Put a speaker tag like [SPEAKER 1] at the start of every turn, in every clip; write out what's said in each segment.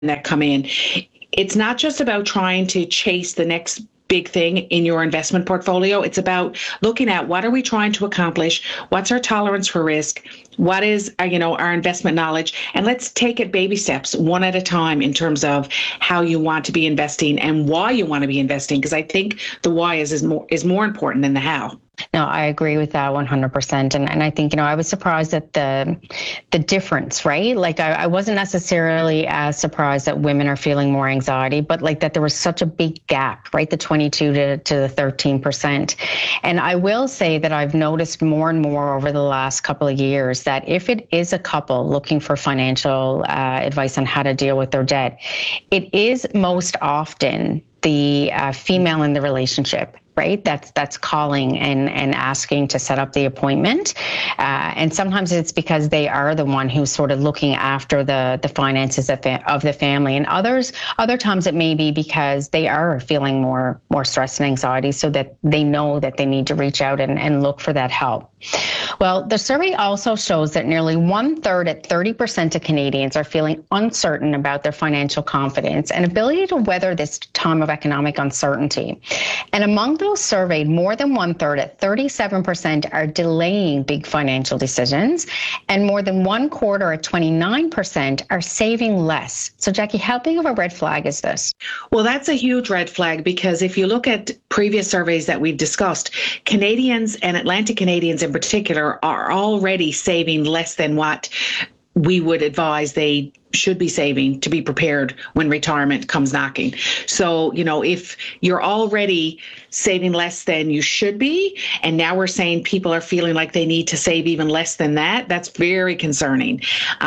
[SPEAKER 1] that come in. It's not just about trying to chase the next big thing in your investment portfolio. It's about looking at what are we trying to accomplish? What's our tolerance for risk? What is, our investment knowledge? And let's take it baby steps, one at a time, in terms of how you want to be investing and why you want to be investing. Because I think the why is more important than the how.
[SPEAKER 2] No, I agree with that 100%. And I think, I was surprised at the difference, right? Like I wasn't necessarily as surprised that women are feeling more anxiety, but like that there was such a big gap, right? The 22 to the 13%. And I will say that I've noticed more and more over the last couple of years that if it is a couple looking for financial advice on how to deal with their debt, it is most often the female in the relationship, right? That's calling and asking to set up the appointment. And sometimes it's because they are the one who's sort of looking after the finances of the family. And other times it may be because they are feeling more stress and anxiety, so that they know that they need to reach out and look for that help. Well, the survey also shows that nearly 1/3 at 30% of Canadians are feeling uncertain about their financial confidence and ability to weather this time of economic uncertainty. And among those surveyed, more than 1/3 at 37% are delaying big financial decisions, and more than 1/4 at 29% are saving less. So, Jackie, how big of a red flag is this?
[SPEAKER 1] Well, that's a huge red flag, because if you look at previous surveys that we've discussed, Canadians, and Atlantic Canadians in particular, are already saving less than what we would advise they should be saving to be prepared when retirement comes knocking. So, if you're already saving less than you should be, and now we're saying people are feeling like they need to save even less than that, that's very concerning.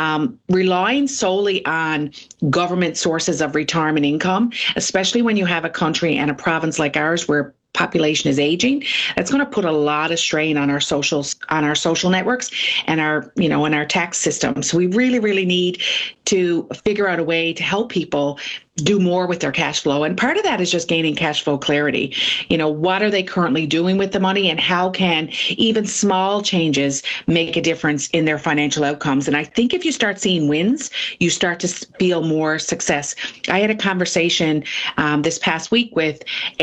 [SPEAKER 1] Relying solely on government sources of retirement income, especially when you have a country and a province like ours where population is aging, that's going to put a lot of strain on our social networks and our tax system. So we really, really need to figure out a way to help people do more with their cash flow. And part of that is just gaining cash flow clarity. What are they currently doing with the money, and how can even small changes make a difference in their financial outcomes? And I think if you start seeing wins, you start to feel more success. I had a conversation this past week with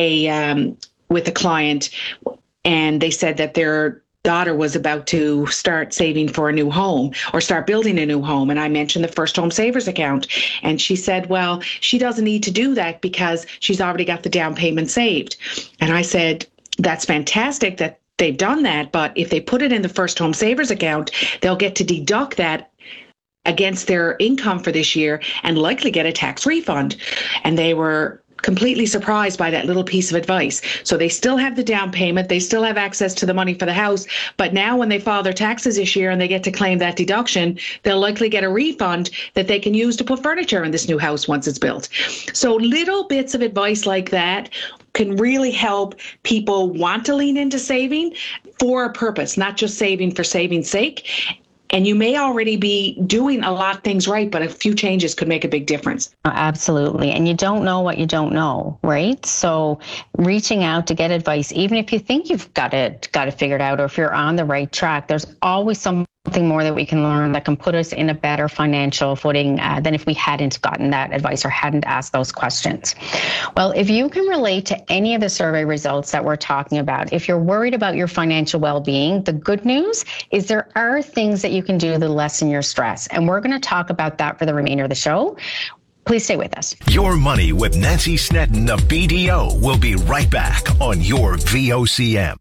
[SPEAKER 1] a client, and they said that their daughter was about to start saving for a new home or start building a new home. And I mentioned the First Home Savers account. And she said, well, she doesn't need to do that because she's already got the down payment saved. And I said, that's fantastic that they've done that. But if they put it in the First Home Savers account, they'll get to deduct that against their income for this year and likely get a tax refund. And they were completely surprised by that little piece of advice. So they still have the down payment, they still have access to the money for the house, but now when they file their taxes this year and they get to claim that deduction, they'll likely get a refund that they can use to put furniture in this new house once it's built. So little bits of advice like that can really help people want to lean into saving for a purpose, not just saving for saving's sake. And you may already be doing a lot of things right, but a few changes could make a big difference.
[SPEAKER 2] Absolutely. And you don't know what you don't know, right? So reaching out to get advice, even if you think you've got it figured out, or if you're on the right track, there's always something more that we can learn that can put us in a better financial footing than if we hadn't gotten that advice or hadn't asked those questions. Well, if you can relate to any of the survey results that we're talking about, if you're worried about your financial well-being, the good news is there are things that you can do to lessen your stress. And we're going to talk about that for the remainder of the show. Please stay with us.
[SPEAKER 3] Your Money with Nancy Snedden of BDO will be right back on your VOCM.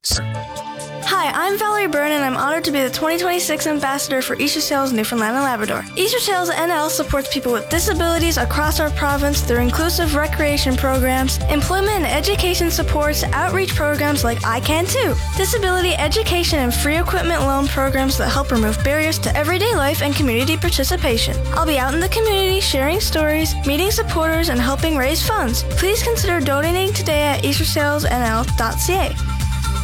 [SPEAKER 4] Hi, I'm Valerie Byrne, and I'm honored to be the 2026 Ambassador for Easter Sales Newfoundland and Labrador. Easter Sales NL supports people with disabilities across our province through inclusive recreation programs, employment and education supports, outreach programs like I Can Too, disability education and free equipment loan programs that help remove barriers to everyday life and community participation. I'll be out in the community sharing stories, meeting supporters, and helping raise funds. Please consider donating today at eastersalesnl.ca.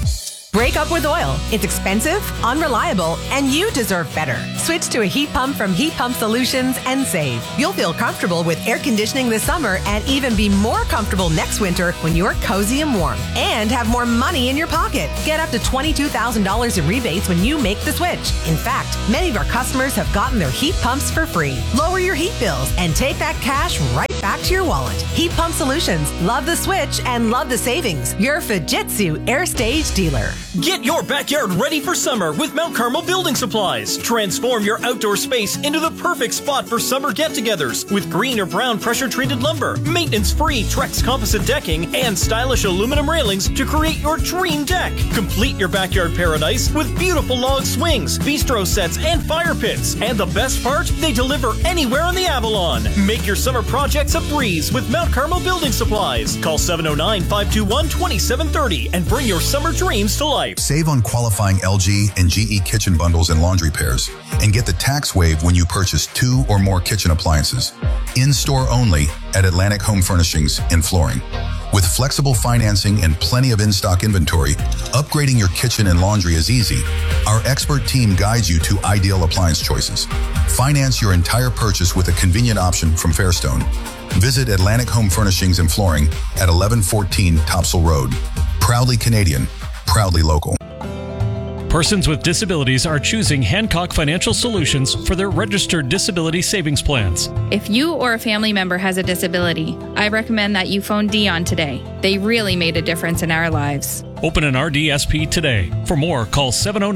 [SPEAKER 5] Break up with oil. It's expensive, unreliable, and you deserve better. Switch to a heat pump from Heat Pump Solutions and save. You'll feel comfortable with air conditioning this summer and even be more comfortable next winter when you're cozy and warm. And have more money in your pocket. Get up to $22,000 in rebates when you make the switch. In fact, many of our customers have gotten their heat pumps for free. Lower your heat bills and take that cash right back to your wallet. Heat Pump Solutions. Love the switch and love the savings. Your Fujitsu Air Stage dealer.
[SPEAKER 6] Get your backyard ready for summer with Mount Carmel Building Supplies. Transform your outdoor space into the perfect spot for summer get-togethers with green or brown pressure-treated lumber, maintenance-free Trex composite decking, and stylish aluminum railings to create your dream deck. Complete your backyard paradise with beautiful log swings, bistro sets, and fire pits. And the best part, they deliver anywhere in the Avalon. Make your summer projects a breeze with Mount Carmel Building Supplies. Call 709-521-2730 and bring your summer dreams to life.
[SPEAKER 7] Save on qualifying LG and GE kitchen bundles and laundry pairs, and get the tax waive when you purchase 2 or more kitchen appliances. In-store only at Atlantic Home Furnishings in Flooring. With flexible financing and plenty of in-stock inventory, upgrading your kitchen and laundry is easy. Our expert team guides you to ideal appliance choices. Finance your entire purchase with a convenient option from Fairstone. Visit Atlantic Home Furnishings in Flooring at 1114 Topsail Road. Proudly Canadian. Proudly local.
[SPEAKER 8] Persons with disabilities are choosing Hancock Financial Solutions for their registered disability savings plans.
[SPEAKER 9] If you or a family member has a disability, I recommend that you phone Dion today. They really made a difference in our lives.
[SPEAKER 8] Open an RDSP today. For more, call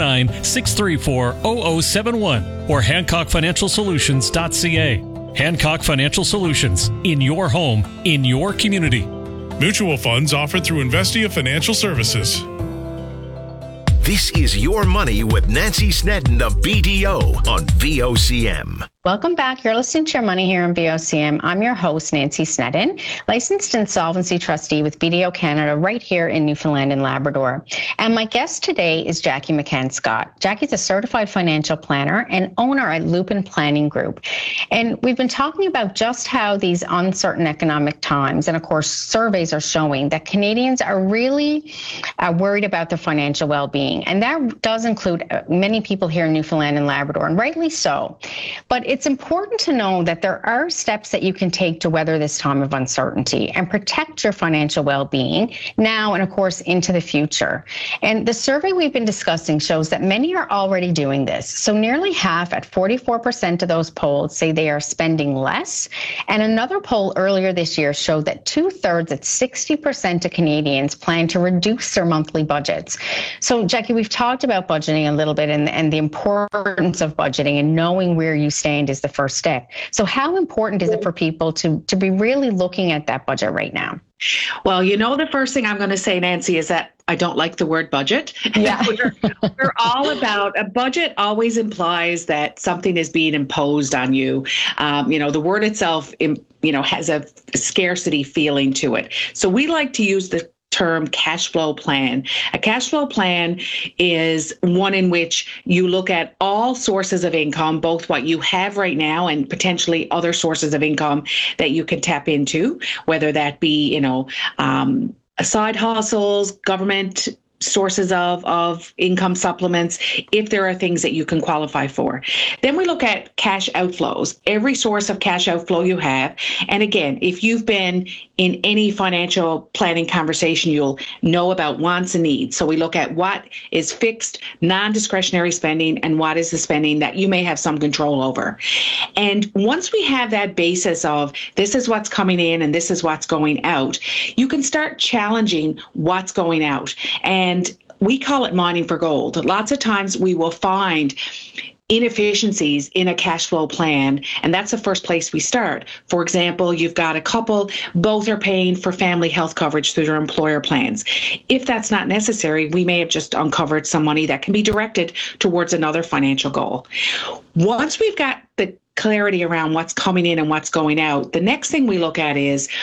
[SPEAKER 8] 709-634-0071 or HancockFinancialSolutions.ca. Hancock Financial Solutions, in your home, in your community.
[SPEAKER 10] Mutual funds offered through Investia Financial Services.
[SPEAKER 3] This is Your Money with Nancy Snedden of BDO on VOCM.
[SPEAKER 2] Welcome back. You're listening to Your Money here on VOCM. I'm your host, Nancy Snedden, licensed insolvency trustee with BDO Canada right here in Newfoundland and Labrador. And my guest today is Jackie McCann Scott. Jackie's a certified financial planner and owner at Lupin Planning Group. And we've been talking about just how these uncertain economic times, and of course, surveys are showing that Canadians are really worried about their financial well-being. And that does include many people here in Newfoundland and Labrador, and rightly so. But it's important to know that there are steps that you can take to weather this time of uncertainty and protect your financial well-being now and, of course, into the future. And the survey we've been discussing shows that many are already doing this. So nearly half, at 44% of those polled, say they are spending less. And another poll earlier this year showed that 2/3, at 60% of Canadians, plan to reduce their monthly budgets. So, Jackie, we've talked about budgeting a little bit and the importance of budgeting and knowing where you stand is the first step. So how important is it for people to be really looking at that budget right now?
[SPEAKER 1] Well, the first thing I'm going to say, Nancy, is that I don't like the word budget.
[SPEAKER 2] Yeah.
[SPEAKER 1] We're all about a budget always implies that something is being imposed on you. The word itself, has a scarcity feeling to it. So we like to use the term cash flow plan. A cash flow plan is one in which you look at all sources of income, both what you have right now and potentially other sources of income that you can tap into, whether that be, side hustles, government sources of income supplements, if there are things that you can qualify for. Then we look at cash outflows, every source of cash outflow you have. And again, if you've been in any financial planning conversation, you'll know about wants and needs. So we look at what is fixed, non-discretionary spending, and what is the spending that you may have some control over. And once we have that basis of this is what's coming in and this is what's going out, you can start challenging what's going out. And we call it mining for gold. Lots of times we will find inefficiencies in a cash flow plan, and that's the first place we start. For example, you've got a couple, both are paying for family health coverage through their employer plans. If that's not necessary, we may have just uncovered some money that can be directed towards another financial goal. Once we've got the clarity around what's coming in and what's going out, the next thing we look at is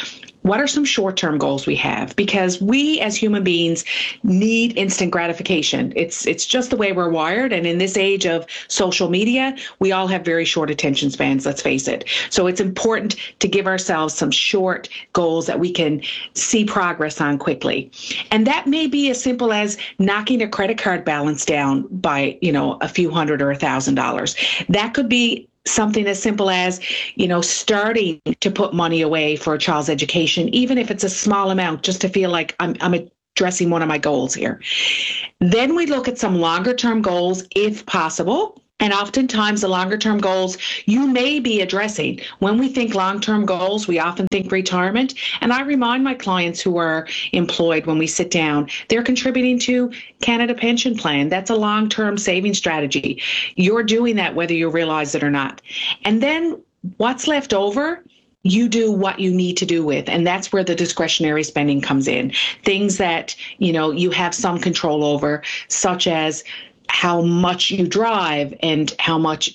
[SPEAKER 1] what are some short-term goals we have? Because we as human beings need instant gratification. It's just the way we're wired. And in this age of social media, we all have very short attention spans, let's face it. So it's important to give ourselves some short goals that we can see progress on quickly. And that may be as simple as knocking a credit card balance down by, a few $100 or $1,000. That could be something as simple as, starting to put money away for a child's education, even if it's a small amount, just to feel like I'm addressing one of my goals here. Then we look at some longer term goals if possible. And oftentimes the longer term goals you may be addressing. When we think long-term goals, we often think retirement. And I remind my clients who are employed when we sit down, they're contributing to Canada Pension Plan. That's a long-term saving strategy. You're doing that whether you realize it or not. And then what's left over, you do what you need to do with. And that's where the discretionary spending comes in. Things that, you have some control over, such as how much you drive and how much,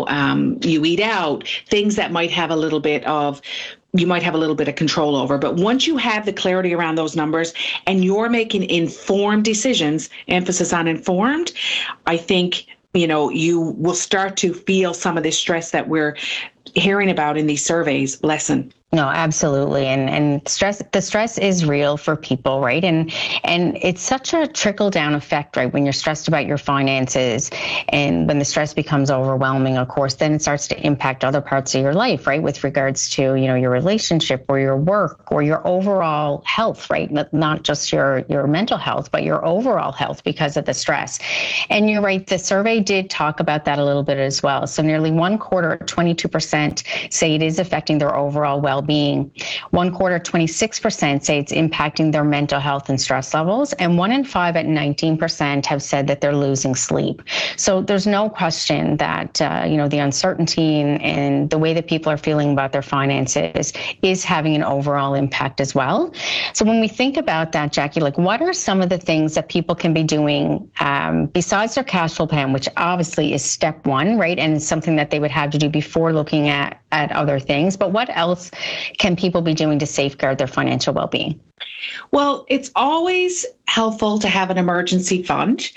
[SPEAKER 1] you eat out, things that might have a little bit of control over. But once you have the clarity around those numbers and you're making informed decisions, emphasis on informed, I think, you will start to feel some of this stress that we're hearing about in these surveys lessen.
[SPEAKER 2] No, absolutely. And the stress is real for people, right? And it's such a trickle down effect, right? When you're stressed about your finances and when the stress becomes overwhelming, of course, then it starts to impact other parts of your life, right? With regards to, your relationship or your work or your overall health, right? Not just your mental health, but your overall health because of the stress. And you're right. The survey did talk about that a little bit as well. So nearly 1/4, 22% say it is affecting their overall well-being. 1/4, 26% say it's impacting their mental health and stress levels, and 1 in 5 at 19% have said that they're losing sleep. So there's no question that the uncertainty and the way that people are feeling about their finances is having an overall impact as well. So when we think about that, Jackie, what are some of the things that people can be doing besides their cash flow plan, which obviously is step one, right, and it's something that they would have to do before looking at other things, but what else can people be doing to safeguard their financial well-being?
[SPEAKER 1] Well, it's always helpful to have an emergency fund.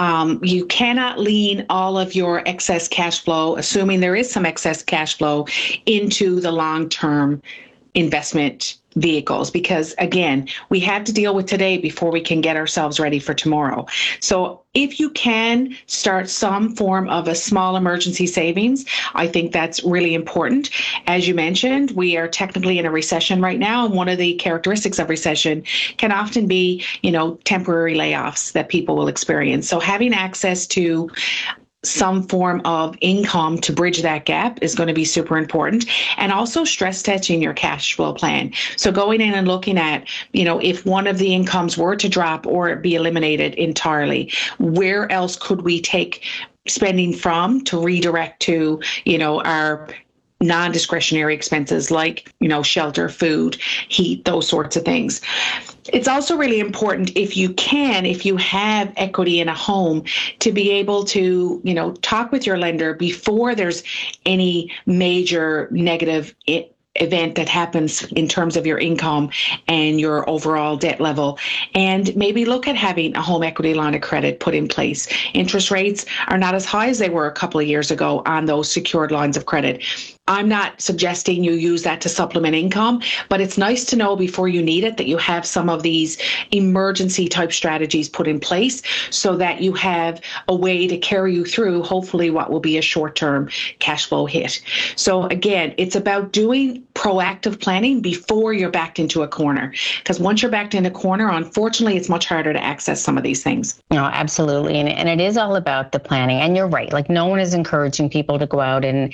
[SPEAKER 1] You cannot lean all of your excess cash flow, assuming there is some excess cash flow, into the long-term investment vehicles, because again, we have to deal with today before we can get ourselves ready for tomorrow. So if you can start some form of a small emergency savings, I think that's really important. As you mentioned, we are technically in a recession right now, and one of the characteristics of recession can often be, temporary layoffs that people will experience. So having access to some form of income to bridge that gap is going to be super important. And also stress testing your cash flow plan. So going in and looking at, if one of the incomes were to drop or be eliminated entirely, where else could we take spending from to redirect to, our non-discretionary expenses like, shelter, food, heat, those sorts of things. It's also really important if you have equity in a home, to be able to, talk with your lender before there's any major negative event that happens in terms of your income and your overall debt level, and maybe look at having a home equity line of credit put in place. Interest rates are not as high as they were a couple of years ago on those secured lines of credit. I'm not suggesting you use that to supplement income, but it's nice to know before you need it that you have some of these emergency type strategies put in place so that you have a way to carry you through, hopefully, what will be a short-term cash flow hit. So again, it's about doing proactive planning before you're backed into a corner, because once you're backed in a corner, unfortunately, it's much harder to access some of these things.
[SPEAKER 2] No, absolutely. And it is all about the planning. And you're right. No one is encouraging people to go out and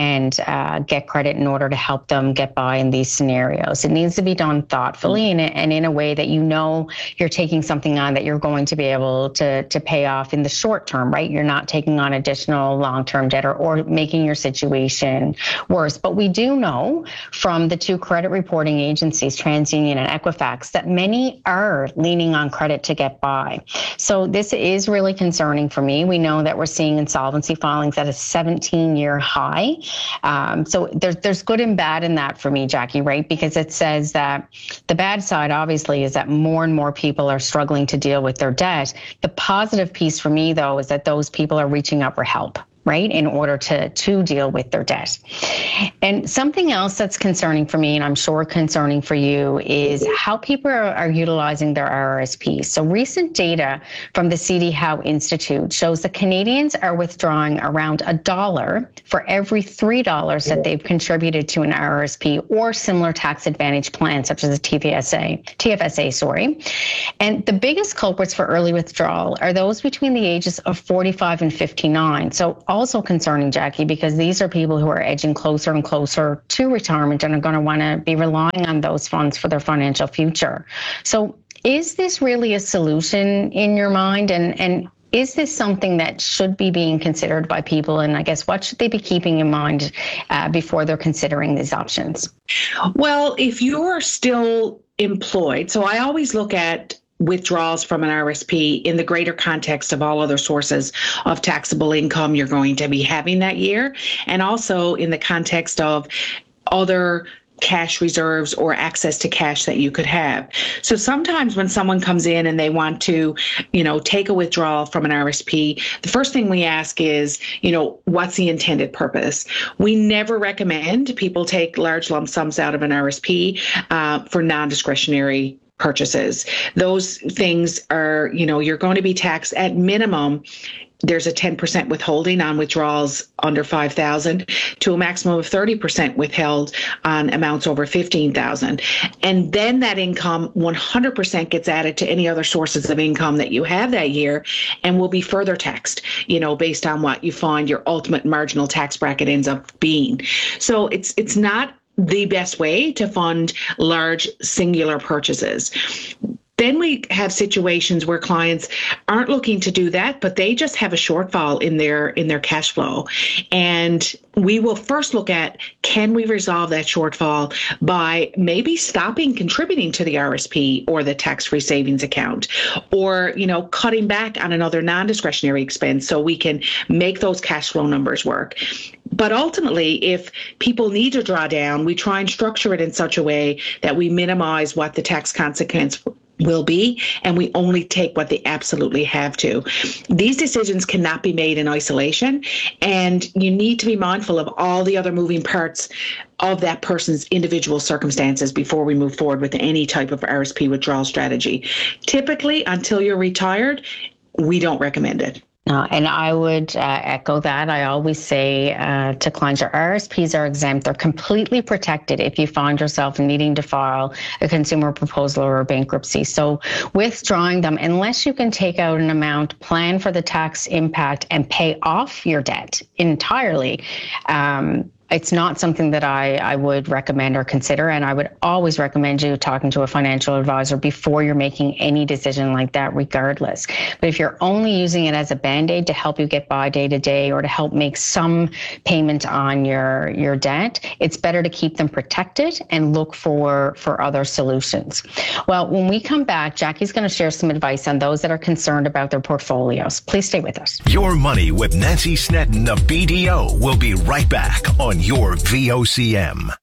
[SPEAKER 2] get credit in order to help them get by in these scenarios. It needs to be done thoughtfully and in a way that you're taking something on that you're going to be able to pay off in the short term, right? You're not taking on additional long-term debt or making your situation worse. But we do know from the two credit reporting agencies, TransUnion and Equifax, that many are leaning on credit to get by. So this is really concerning for me. We know that we're seeing insolvency filings at a 17-year high. So there's good and bad in that for me, Jackie, right? Because it says that the bad side, obviously, is that more and more people are struggling to deal with their debt. The positive piece for me, though, is that those people are reaching out for help, right, in order to deal with their debt. And something else that's concerning for me, and I'm sure concerning for you, is how people are utilizing their RRSP. So recent data from the CD Howe Institute shows that Canadians are withdrawing around $1 for every $3 that they've contributed to an RRSP or similar tax advantage plan, such as a TFSA. And the biggest culprits for early withdrawal are those between the ages of 45 and 59. So also concerning, Jackie, because these are people who are edging closer and closer to retirement and are going to want to be relying on those funds for their financial future. So is this really a solution in your mind? And is this something that should be being considered by people? And I guess what should they be keeping in mind before they're considering these options?
[SPEAKER 1] Well, if you're still employed, so I always look at withdrawals from an RSP in the greater context of all other sources of taxable income you're going to be having that year, and also in the context of other cash reserves or access to cash that you could have. So sometimes when someone comes in and they want to, take a withdrawal from an RSP, the first thing we ask is, what's the intended purpose? We never recommend people take large lump sums out of an RSP for non-discretionary purchases. Those things are, you're going to be taxed at minimum. There's a 10% withholding on withdrawals under $5,000 to a maximum of 30% withheld on amounts over $15,000. And then that income 100% gets added to any other sources of income that you have that year and will be further taxed, based on what you find your ultimate marginal tax bracket ends up being. So it's not the best way to fund large singular purchases. Then we have situations where clients aren't looking to do that, but they just have a shortfall in their cash flow. And we will first look at, can we resolve that shortfall by maybe stopping contributing to the RSP or the tax-free savings account, or, cutting back on another non-discretionary expense so we can make those cash flow numbers work. But ultimately, if people need to draw down, we try and structure it in such a way that we minimize what the tax consequence will be, and we only take what they absolutely have to. These decisions cannot be made in isolation, and you need to be mindful of all the other moving parts of that person's individual circumstances before we move forward with any type of RSP withdrawal strategy. Typically, until you're retired, we don't recommend it.
[SPEAKER 2] And I would echo that. I always say to clients, your RSPs are exempt. They're completely protected if you find yourself needing to file a consumer proposal or a bankruptcy. So withdrawing them, unless you can take out an amount, plan for the tax impact, and pay off your debt entirely, it's not something that I would recommend or consider. And I would always recommend you talking to a financial advisor before you're making any decision like that, regardless. But if you're only using it as a Band-Aid to help you get by day to day or to help make some payment on your debt, it's better to keep them protected and look for other solutions. Well, when we come back, Jackie's going to share some advice on those that are concerned about their portfolios. Please stay with us.
[SPEAKER 3] Your Money with Nancy Snedden of BDO will be right back on your VOCM.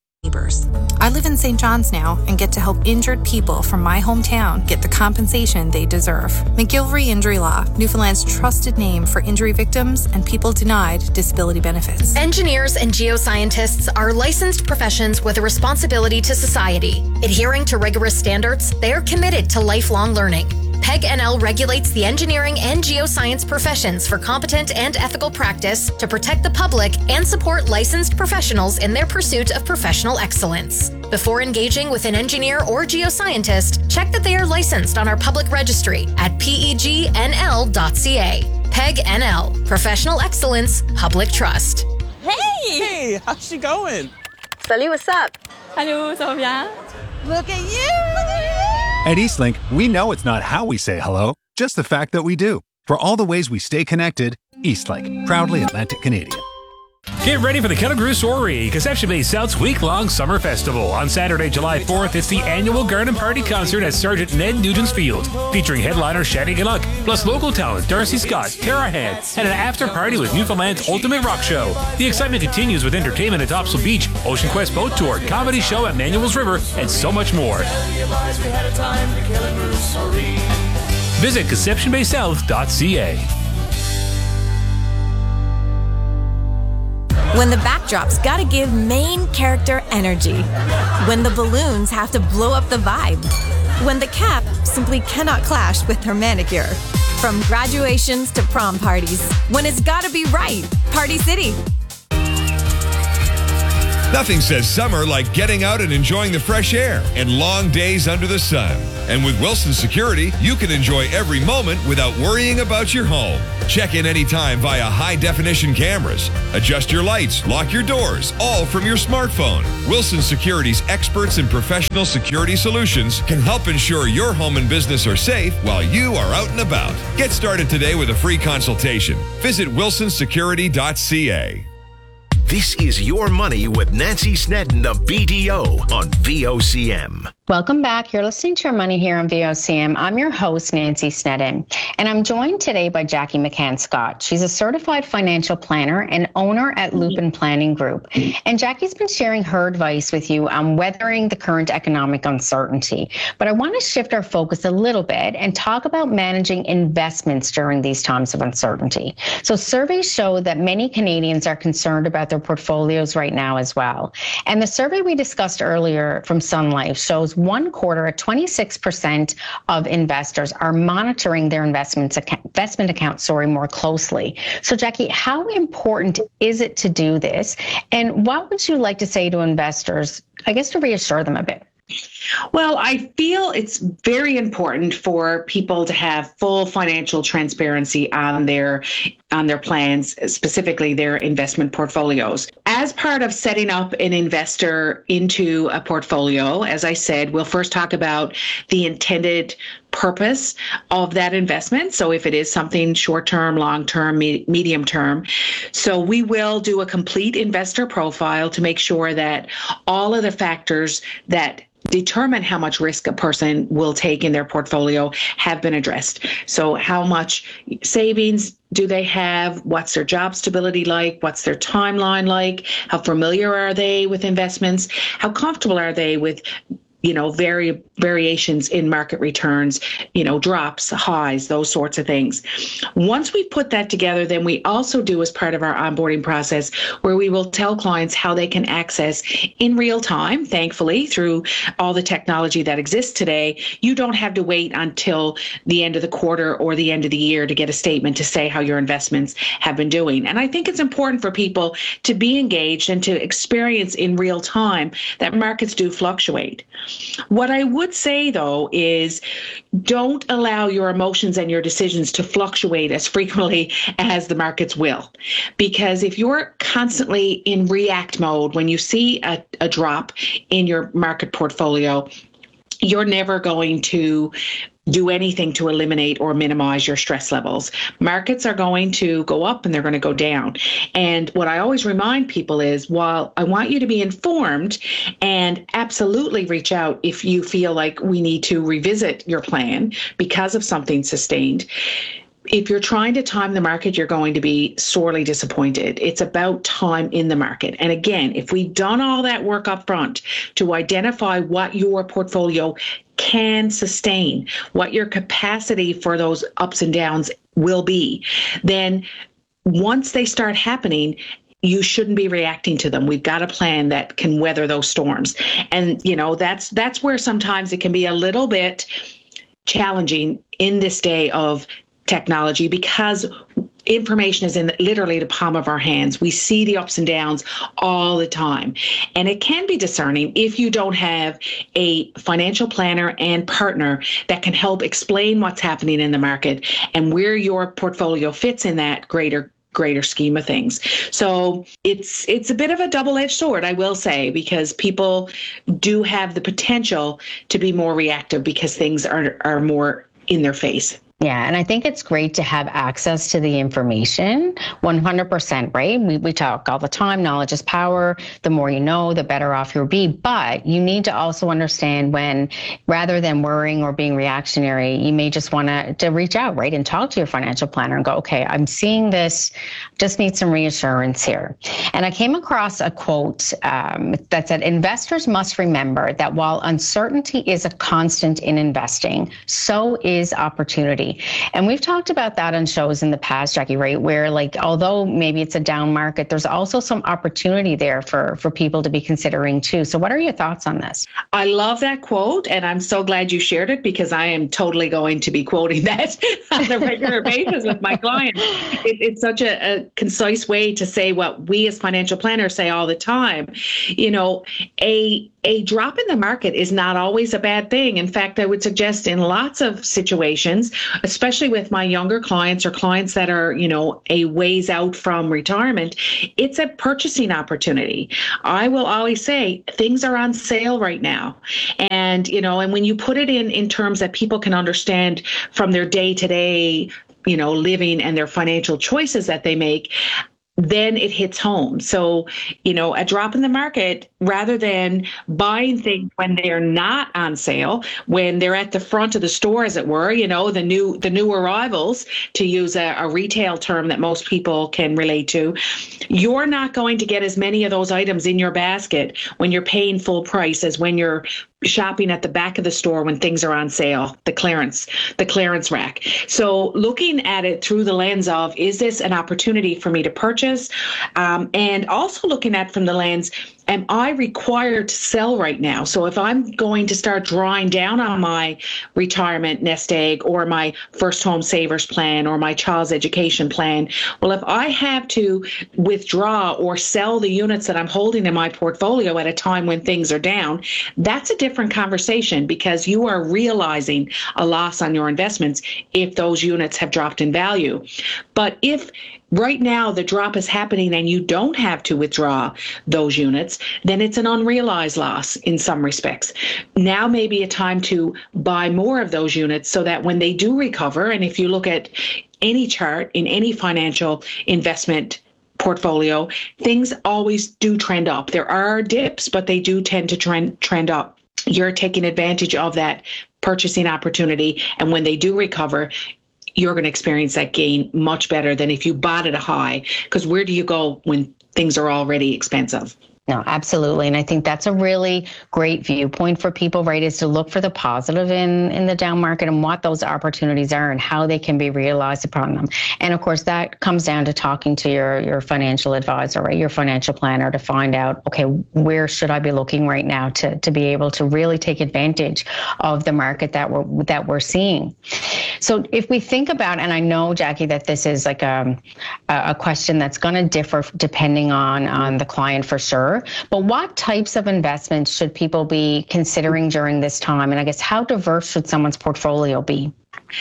[SPEAKER 11] I live in St. John's now and get to help injured people from my hometown get the compensation they deserve. McGilvery Injury Law, Newfoundland's trusted name for injury victims and people denied disability benefits.
[SPEAKER 12] Engineers and geoscientists are licensed professions with a responsibility to society. Adhering to rigorous standards, they are committed to lifelong learning. PEG NL regulates the engineering and geoscience professions for competent and ethical practice to protect the public and support licensed professionals in their pursuit of professional excellence. Before engaging with an engineer or geoscientist, check that they are licensed on our public registry at pegnl.ca. PEG NL, Professional Excellence, Public Trust.
[SPEAKER 13] Hey, how's she going?
[SPEAKER 14] Salut, what's up?
[SPEAKER 15] Hello, ça va bien?
[SPEAKER 14] Look at you!
[SPEAKER 16] At Eastlink, we know it's not how we say hello, just the fact that we do. For all the ways we stay connected, Eastlink, proudly Atlantic Canadian.
[SPEAKER 15] Get ready for the Kelligrew Soiree, Conception Bay South's week-long summer festival. On Saturday, July 4th, it's the annual Garden Party concert at Sergeant Ned Nugent's Field, featuring headliner Shadi Galluck, plus local talent Darcy Scott, Tara Hand, and an after-party with Newfoundland's Ultimate Rock Show. The excitement continues with entertainment at Topsail Beach, Ocean Quest Boat Tour, comedy show at Manuel's River, and so much more. Visit ConceptionBaySouth.ca.
[SPEAKER 17] When the backdrop's gotta give main character energy. When the balloons have to blow up the vibe. When the cap simply cannot clash with her manicure. From graduations to prom parties. When it's gotta be right. Party City.
[SPEAKER 18] Nothing says summer like getting out and enjoying the fresh air and long days under the sun. And with Wilson Security, you can enjoy every moment without worrying about your home. Check in anytime via high-definition cameras. Adjust your lights, lock your doors, all from your smartphone. Wilson Security's experts in professional security solutions can help ensure your home and business are safe while you are out and about. Get started today with a free consultation. Visit wilsonsecurity.ca.
[SPEAKER 3] This is Your Money with Nancy Snedden of BDO on VOCM.
[SPEAKER 2] Welcome back. You're listening to Your Money here on VOCM. I'm your host, Nancy Snedden, and I'm joined today by Jackie McCann Scott. She's a certified financial planner and owner at Lupin Planning Group. And Jackie's been sharing her advice with you on weathering the current economic uncertainty. But I want to shift our focus a little bit and talk about managing investments during these times of uncertainty. So surveys show that many Canadians are concerned about their portfolios right now as well. And the survey we discussed earlier from Sun Life shows 1/4 at 26% of investors are monitoring their investment accounts more closely. So Jackie, how important is it to do this? And what would you like to say to investors, I guess, to reassure them a bit?
[SPEAKER 1] Well, I feel it's very important for people to have full financial transparency on their plans, specifically their investment portfolios. As part of setting up an investor into a portfolio, as I said, we'll first talk about the intended purpose of that investment. So if it is something short-term, long-term, medium-term. So we will do a complete investor profile to make sure that all of the factors that determine how much risk a person will take in their portfolio have been addressed. So how much savings do they have? What's their job stability like? What's their timeline like? How familiar are they with investments? How comfortable are they with variations in market returns, drops, highs, those sorts of things. Once we put that together, then we also do as part of our onboarding process where we will tell clients how they can access in real time, thankfully, through all the technology that exists today. You don't have to wait until the end of the quarter or the end of the year to get a statement to say how your investments have been doing. And I think it's important for people to be engaged and to experience in real time that markets do fluctuate. What I would say, though, is don't allow your emotions and your decisions to fluctuate as frequently as the markets will. Because if you're constantly in react mode when you see a drop in your market portfolio, you're never going to do anything to eliminate or minimize your stress levels. Markets are going to go up and they're going to go down. And what I always remind people is, while I want you to be informed and absolutely reach out if you feel like we need to revisit your plan because of something sustained, if you're trying to time the market, you're going to be sorely disappointed. It's about time in the market. And again, if we've done all that work up front to identify what your portfolio can sustain, what your capacity for those ups and downs will be, then once they start happening, you shouldn't be reacting to them. We've got a plan that can weather those storms. And, that's where sometimes it can be a little bit challenging in this day of technology, because information is in literally the palm of our hands. We see the ups and downs all the time. And it can be discerning if you don't have a financial planner and partner that can help explain what's happening in the market and where your portfolio fits in that greater scheme of things. So it's a bit of a double-edged sword, I will say, because people do have the potential to be more reactive because things are more in their face.
[SPEAKER 2] Yeah, and I think it's great to have access to the information, 100%, right? We talk all the time, knowledge is power. The more you know, the better off you'll be. But you need to also understand when, rather than worrying or being reactionary, you may just want to reach out, right, and talk to your financial planner and go, okay, I'm seeing this, just need some reassurance here. And I came across a quote that said, investors must remember that while uncertainty is a constant in investing, so is opportunity. And we've talked about that on shows in the past, Jackie, right? Where like, although maybe it's a down market, there's also some opportunity there for people to be considering too. So what are your thoughts on this?
[SPEAKER 1] I love that quote, and I'm so glad you shared it because I am totally going to be quoting that on a regular basis with my clients. It's such a concise way to say what we as financial planners say all the time. You know, a drop in the market is not always a bad thing. In fact, I would suggest in lots of situations, especially with my younger clients or clients that are, you know, a ways out from retirement, it's a purchasing opportunity. I will always say things are on sale right now. And, you know, and when you put it in terms that people can understand from their day-to-day, you know, living and their financial choices that they make, then it hits home. So, you know, a drop in the market, rather than buying things when they're not on sale, when they're at the front of the store, as it were, you know, the new arrivals, to use a retail term that most people can relate to, you're not going to get as many of those items in your basket when you're paying full price as when you're shopping at the back of the store when things are on sale, the clearance rack. So looking at it through the lens of, is this an opportunity for me to purchase? And also looking at from the lens, am I required to sell right now? So if I'm going to start drawing down on my retirement nest egg or my first home savers plan or my child's education plan, well, if I have to withdraw or sell the units that I'm holding in my portfolio at a time when things are down, that's a different conversation because you are realizing a loss on your investments if those units have dropped in value. But if right now the drop is happening and you don't have to withdraw those units, then it's an unrealized loss in some respects. Now may be a time to buy more of those units so that when they do recover, and if you look at any chart in any financial investment portfolio, things always do trend up. There are dips, but they do tend to trend up. You're taking advantage of that purchasing opportunity, and when they do recover, you're going to experience that gain much better than if you bought at a high, because where do you go when things are already expensive?
[SPEAKER 2] No, absolutely. And I think that's a really great viewpoint for people, right, is to look for the positive in the down market and what those opportunities are and how they can be realized upon them. And of course, that comes down to talking to your financial advisor, right, your financial planner, to find out, okay, where should I be looking right now to be able to really take advantage of the market that we're seeing. So if we think about, and I know, Jackie, that this is like a question that's going to differ depending on the client for sure. But what types of investments should people be considering during this time? And I guess how diverse should someone's portfolio be?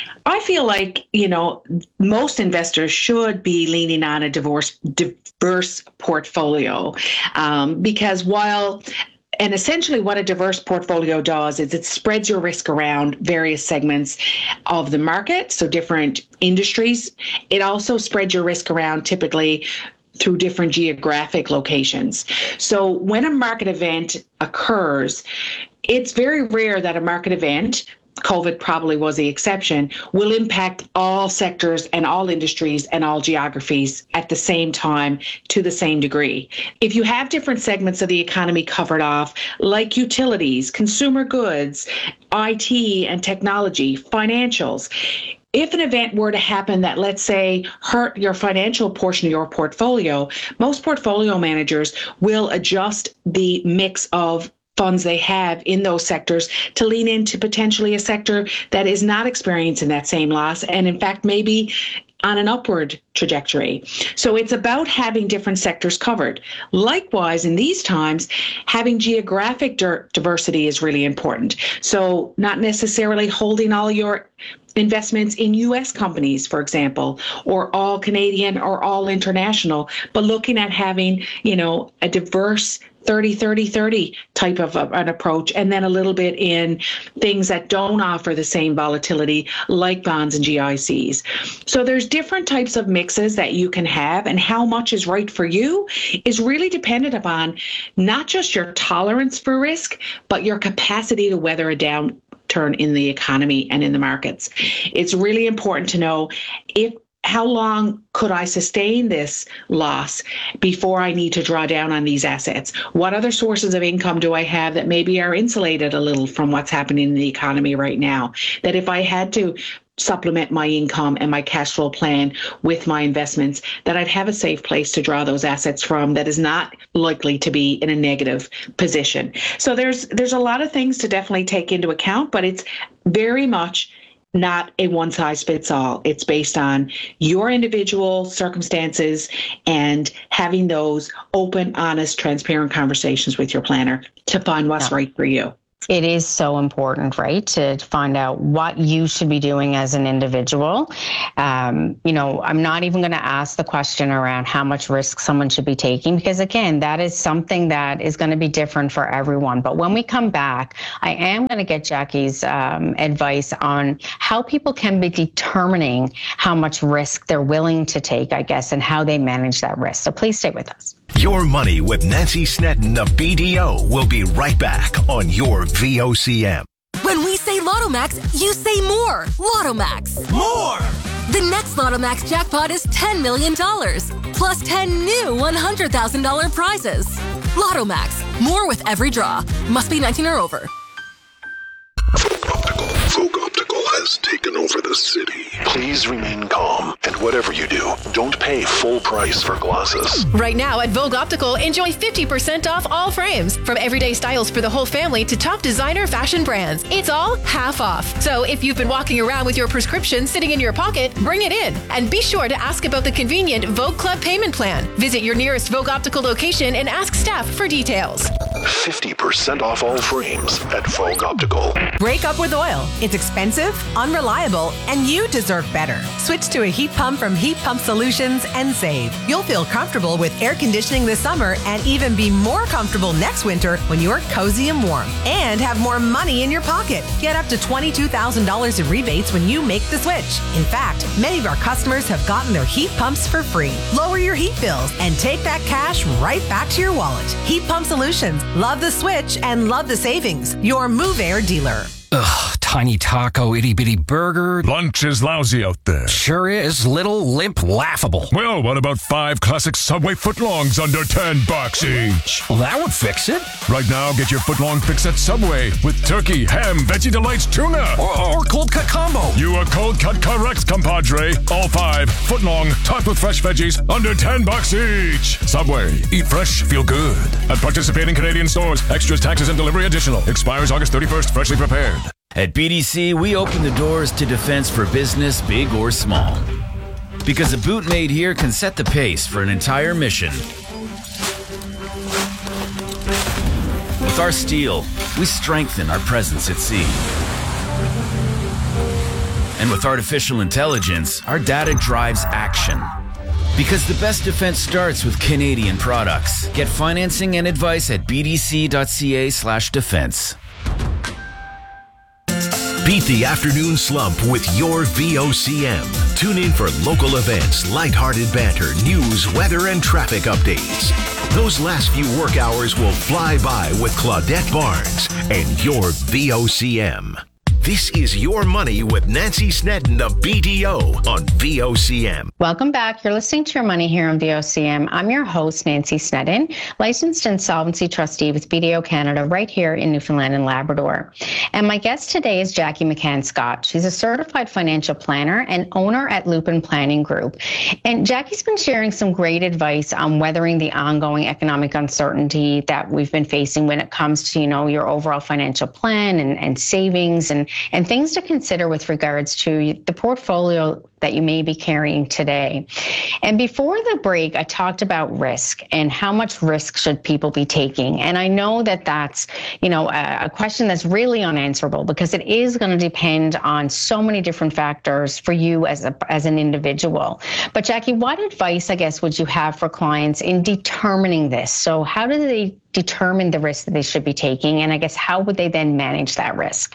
[SPEAKER 1] I feel like, you know, most investors should be leaning on a diverse portfolio because and essentially what a diverse portfolio does is it spreads your risk around various segments of the market, so different industries. It also spreads your risk around typically through different geographic locations. So when a market event occurs, it's very rare that a market event, COVID probably was the exception, will impact all sectors and all industries and all geographies at the same time to the same degree. If you have different segments of the economy covered off, like utilities, consumer goods, IT and technology, financials, if an event were to happen that, let's say, hurt your financial portion of your portfolio, most portfolio managers will adjust the mix of funds they have in those sectors to lean into potentially a sector that is not experiencing that same loss and, in fact, maybe on an upward trajectory. So it's about having different sectors covered. Likewise, in these times, having geographic diversity is really important. So not necessarily holding all your investments in U.S. companies, for example, or all Canadian or all international, but looking at having, you know, a diverse 30-30-30 type of an approach, and then a little bit in things that don't offer the same volatility like bonds and GICs. So there's different types of mixes that you can have, and how much is right for you is really dependent upon not just your tolerance for risk, but your capacity to weather a downturn in the economy and in the markets. It's really important to know how long could I sustain this loss before I need to draw down on these assets? What other sources of income do I have that maybe are insulated a little from what's happening in the economy right now? That if I had to supplement my income and my cash flow plan with my investments, that I'd have a safe place to draw those assets from that is not likely to be in a negative position. So there's a lot of things to definitely take into account, but it's very much not a one-size-fits-all. It's based on your individual circumstances and having those open, honest, transparent conversations with your planner to find what's right for you.
[SPEAKER 2] It is so important, right, to find out what you should be doing as an individual. I'm not even going to ask the question around how much risk someone should be taking, because, again, that is something that is going to be different for everyone. But when we come back, I am going to get Jackie's advice on how people can be determining how much risk they're willing to take, I guess, and how they manage that risk. So please stay with us.
[SPEAKER 3] Your Money with Nancy Snedden of BDO will be right back on your VOCM.
[SPEAKER 19] When we say Lotto Max, you say more. Lotto Max.
[SPEAKER 6] More!
[SPEAKER 19] The next Lotto Max jackpot is $10 million, plus 10 new $100,000 prizes. Lotto Max. More with every draw. Must be 19 or over.
[SPEAKER 20] Vogue Optical has taken over the city. Please remain calm, and whatever you do, don't pay full price for glasses.
[SPEAKER 5] Right now at Vogue Optical, enjoy 50% off all frames. From everyday styles for the whole family to top designer fashion brands. It's all half off. So if you've been walking around with your prescription sitting in your pocket, bring it in. And be sure to ask about the convenient Vogue Club payment plan. Visit your nearest Vogue Optical location and ask staff for details.
[SPEAKER 20] 50% off all frames at Vogue Optical.
[SPEAKER 5] Break up with oil. It's expensive, unreliable, and you deserve better. Switch to a heat pump from Heat Pump Solutions and save. You'll feel comfortable with air conditioning this summer and even be more comfortable next winter when you're cozy and warm. And have more money in your pocket. Get up to $22,000 in rebates when you make the switch. In fact, many of our customers have gotten their heat pumps for free. Lower your heat bills and take that cash right back to your wallet. Heat Pump Solutions. Love the switch and love the savings. Your Move Air dealer.
[SPEAKER 21] Ugh, tiny taco, itty-bitty burger.
[SPEAKER 10] Lunch is lousy out there.
[SPEAKER 21] Sure is. Little, limp, laughable.
[SPEAKER 10] Well, what about 5 classic Subway footlongs under $10 each?
[SPEAKER 21] Well, that would fix it.
[SPEAKER 10] Right now, get your footlong fix at Subway with turkey, ham, Veggie Delights, tuna.
[SPEAKER 21] Or cold cut combo.
[SPEAKER 10] You are cold cut correct, compadre. All 5 footlong, topped with fresh veggies, under $10 each. Subway. Eat fresh, feel good. At participating Canadian stores. Extras, taxes, and delivery additional. Expires August 31st. Freshly prepared.
[SPEAKER 22] At BDC, we open the doors to defense for business, big or small. Because a boot made here can set the pace for an entire mission. With our steel, we strengthen our presence at sea. And with artificial intelligence, our data drives action. Because the best defense starts with Canadian products. Get financing and advice at bdc.ca/defense.
[SPEAKER 3] Beat the afternoon slump with your VOCM. Tune in for local events, lighthearted banter, news, weather, and traffic updates. Those last few work hours will fly by with Claudette Barnes and your VOCM. This is Your Money with Nancy Snedden of BDO on VOCM.
[SPEAKER 2] Welcome back. You're listening to Your Money here on VOCM. I'm your host, Nancy Snedden, licensed insolvency trustee with BDO Canada right here in Newfoundland and Labrador. And my guest today is Jackie McCann-Scott. She's a certified financial planner and owner at Lupin Planning Group. And Jackie's been sharing some great advice on weathering the ongoing economic uncertainty that we've been facing when it comes to, your overall financial plan and savings and things to consider with regards to the portfolio that you may be carrying today. And before the break, I talked about risk and how much risk should people be taking. And I know that that's, a question that's really unanswerable because it is going to depend on so many different factors for you as an individual. But Jackie, what advice, I guess, would you have for clients in determining this? So how do they determine the risk that they should be taking? And I guess how would they then manage that risk?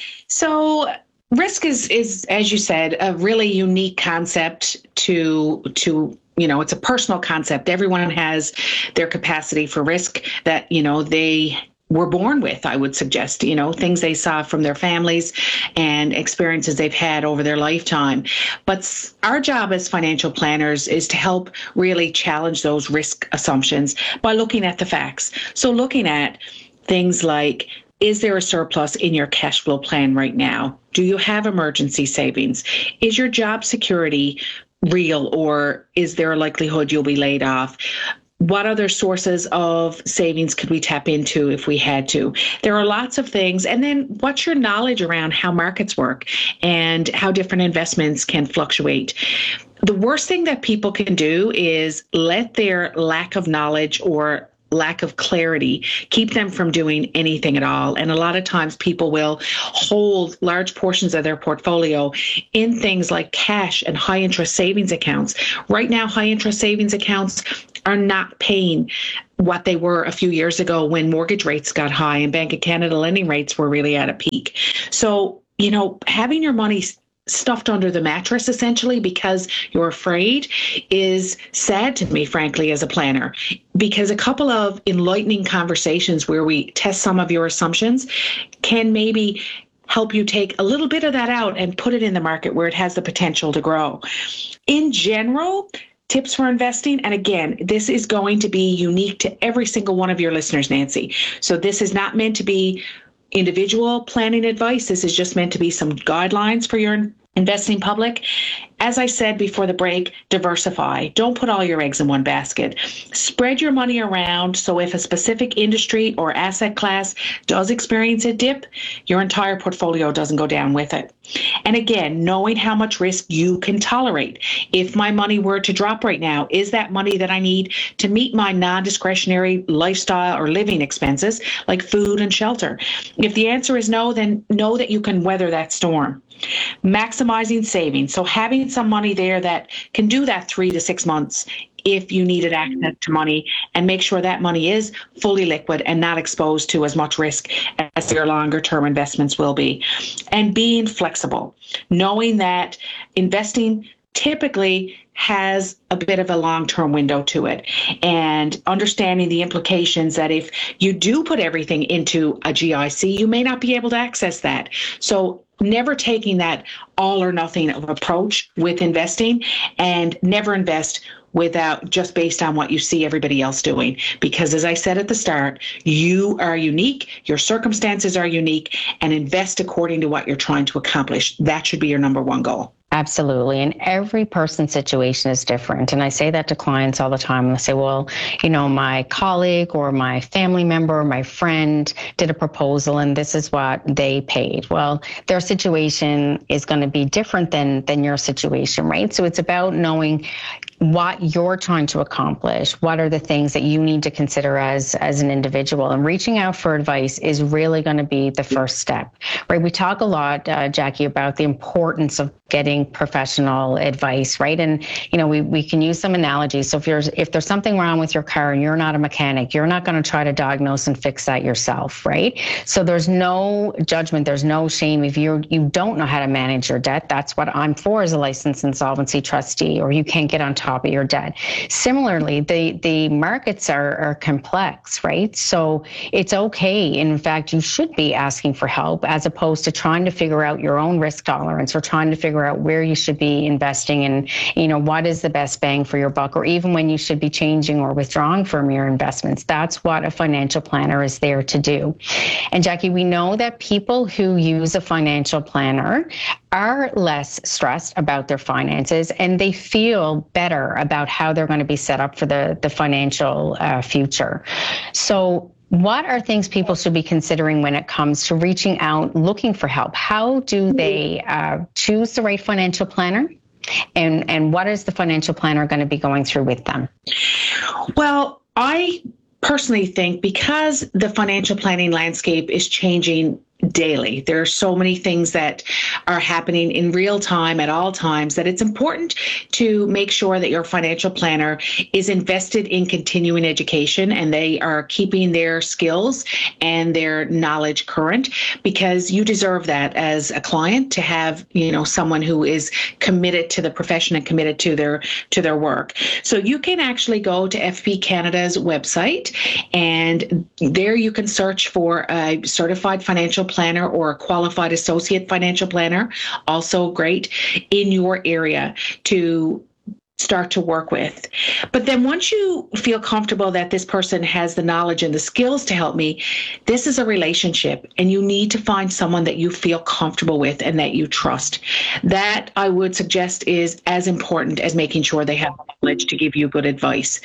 [SPEAKER 1] So risk is, as you said, a really unique concept to it's a personal concept. Everyone has their capacity for risk that, they were born with, I would suggest, things they saw from their families and experiences they've had over their lifetime. But our job as financial planners is to help really challenge those risk assumptions by looking at the facts. So looking at things like, is there a surplus in your cash flow plan right now? Do you have emergency savings? Is your job security real, or is there a likelihood you'll be laid off? What other sources of savings could we tap into if we had to? There are lots of things. And then what's your knowledge around how markets work and how different investments can fluctuate? The worst thing that people can do is let their lack of knowledge or lack of clarity keep them from doing anything at all. And a lot of times people will hold large portions of their portfolio in things like cash and high interest savings accounts. Right now, high interest savings accounts are not paying what they were a few years ago when mortgage rates got high and Bank of Canada lending rates were really at a peak. So, having your money stuffed under the mattress essentially because you're afraid is sad to me, frankly, as a planner, because a couple of enlightening conversations where we test some of your assumptions can maybe help you take a little bit of that out and put it in the market where it has the potential to grow. In general, tips for investing, and again, this is going to be unique to every single one of your listeners, Nancy. So this is not meant to be individual planning advice. This is just meant to be some guidelines for your investing public. As I said before the break, diversify. Don't put all your eggs in one basket. Spread your money around so if a specific industry or asset class does experience a dip, your entire portfolio doesn't go down with it. And again, knowing how much risk you can tolerate. If my money were to drop right now, is that money that I need to meet my non-discretionary lifestyle or living expenses like food and shelter? If the answer is no, then know that you can weather that storm. Maximizing savings. So having some money there that can do that 3 to 6 months if you needed access to money, and make sure that money is fully liquid and not exposed to as much risk as your longer term investments will be. And being flexible, knowing that investing typically has a bit of a long-term window to it, and understanding the implications that if you do put everything into a GIC, you may not be able to access that. So never taking that all or nothing of approach with investing, and never invest without just based on what you see everybody else doing. Because as I said at the start, you are unique, your circumstances are unique, and invest according to what you're trying to accomplish. That should be your number one goal.
[SPEAKER 2] Absolutely. And every person's situation is different. And I say that to clients all the time. I say, well, my colleague or my family member or my friend did a proposal and this is what they paid. Well, their situation is going to be different than your situation, right? So it's about knowing what you're trying to accomplish. What are the things that you need to consider as an individual? And reaching out for advice is really going to be the first step, right? We talk a lot, Jackie, about the importance of getting professional advice, right? And, we can use some analogies. So if there's something wrong with your car and you're not a mechanic, you're not going to try to diagnose and fix that yourself, right? So there's no judgment, there's no shame. If you don't know how to manage your debt, that's what I'm for as a licensed insolvency trustee, or you can't get on top of your debt. Similarly, the markets are complex, right? So it's okay. In fact, you should be asking for help as opposed to trying to figure out your own risk tolerance or trying to figure out where you should be investing and, what is the best bang for your buck, or even when you should be changing or withdrawing from your investments. That's what a financial planner is there to do. And Jackie, we know that people who use a financial planner are less stressed about their finances and they feel better about how they're going to be set up for the financial future. So what are things people should be considering when it comes to reaching out, looking for help? How do they choose the right financial planner? And what is the financial planner going to be going through with them?
[SPEAKER 1] Well, I personally think because the financial planning landscape is changing daily. There are so many things that are happening in real time at all times that it's important to make sure that your financial planner is invested in continuing education and they are keeping their skills and their knowledge current, because you deserve that as a client, to have, someone who is committed to the profession and committed to their work. So you can actually go to FP Canada's website, and there you can search for a certified financial planner or a qualified associate financial planner, also great, in your area to start to work with. But then once you feel comfortable that this person has the knowledge and the skills to help me, this is a relationship, and you need to find someone that you feel comfortable with and that you trust. That, I would suggest, is as important as making sure they have knowledge to give you good advice.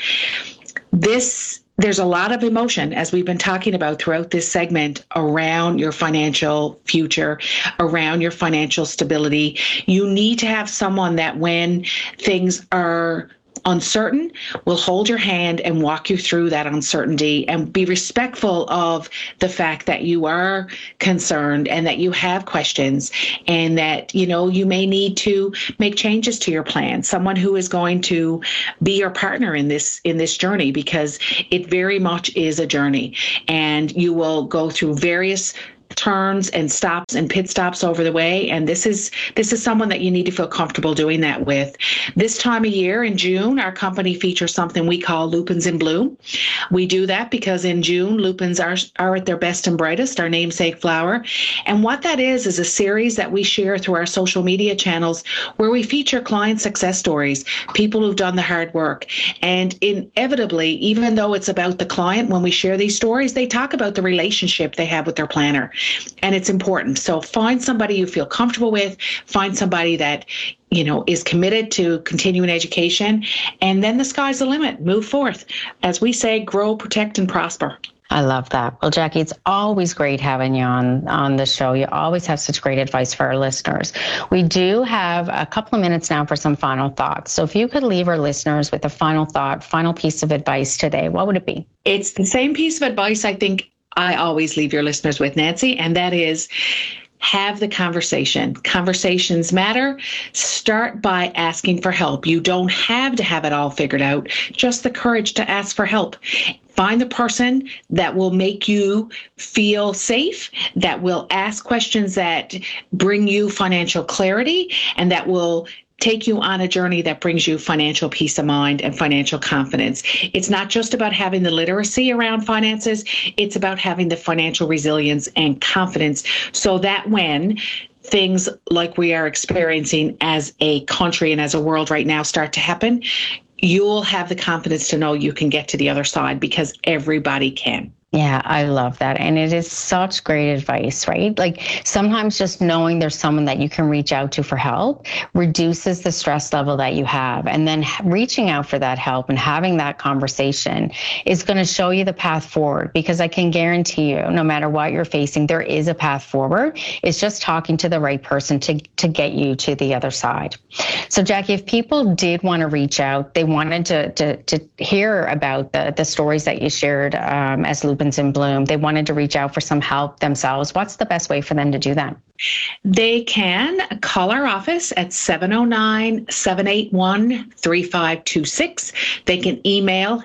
[SPEAKER 1] There's a lot of emotion, as we've been talking about throughout this segment, around your financial future, around your financial stability. You need to have someone that, when things are uncertain, will hold your hand and walk you through that uncertainty, and be respectful of the fact that you are concerned and that you have questions, and that, you may need to make changes to your plan. Someone who is going to be your partner in this journey, because it very much is a journey, and you will go through various turns and stops and pit stops over the way. And this is someone that you need to feel comfortable doing that with. This time of year in June, our company features something we call Lupins in Bloom. We do that because in June, lupins are at their best and brightest, our namesake flower. And what that is a series that we share through our social media channels, where we feature client success stories, people who've done the hard work. And inevitably, even though it's about the client, when we share these stories, they talk about the relationship they have with their planner. And it's important. So find somebody you feel comfortable with, find somebody that, is committed to continuing education, and then the sky's the limit. Move forth. As we say, grow, protect, and prosper.
[SPEAKER 2] I love that. Well, Jackie, it's always great having you on the show. You always have such great advice for our listeners. We do have a couple of minutes now for some final thoughts. So if you could leave our listeners with a final thought, final piece of advice today, what would it be?
[SPEAKER 1] It's the same piece of advice I think I always leave your listeners with, Nancy, and that is, have the conversation. Conversations matter. Start by asking for help. You don't have to have it all figured out, just the courage to ask for help. Find the person that will make you feel safe, that will ask questions that bring you financial clarity, and that will take you on a journey that brings you financial peace of mind and financial confidence. It's not just about having the literacy around finances. It's about having the financial resilience and confidence, so that when things like we are experiencing as a country and as a world right now start to happen, you'll have the confidence to know you can get to the other side, because everybody can.
[SPEAKER 2] Yeah, I love that. And it is such great advice, right? Like, sometimes just knowing there's someone that you can reach out to for help reduces the stress level that you have. And then reaching out for that help and having that conversation is going to show you the path forward, because I can guarantee you, no matter what you're facing, there is a path forward. It's just talking to the right person to get you to the other side. So, Jackie, if people did want to reach out, they wanted to hear about the stories that you shared as Lupins in Bloom, they wanted to reach out for some help themselves, what's the best way for them to do that?
[SPEAKER 1] They can call our office at 709-781-3526. They can email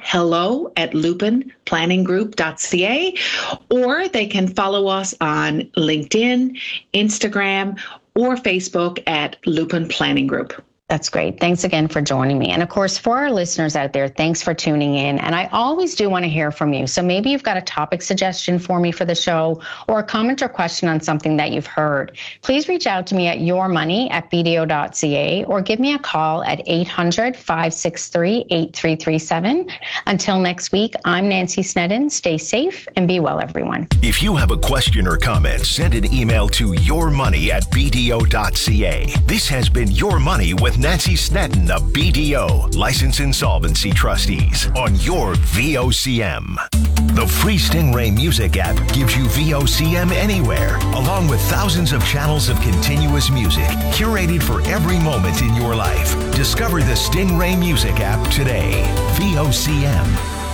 [SPEAKER 1] hello@lupinplanninggroup.ca, or they can follow us on LinkedIn, Instagram, or Facebook at Lupin Planning Group.
[SPEAKER 2] That's great. Thanks again for joining me. And of course, for our listeners out there, thanks for tuning in. And I always do want to hear from you. So maybe you've got a topic suggestion for me for the show, or a comment or question on something that you've heard. Please reach out to me at yourmoney@bdo.ca, or give me a call at 800-563-8337. Until next week, I'm Nancy Sneddon. Stay safe and be well, everyone.
[SPEAKER 3] If you have a question or comment, send an email to yourmoney@bdo.ca. This has been Your Money with Nancy Sneddon of BDO, Licensed Insolvency Trustees, on your VOCM. The free Stingray Music app gives you VOCM anywhere, along with thousands of channels of continuous music, curated for every moment in your life. Discover the Stingray Music app today. VOCM.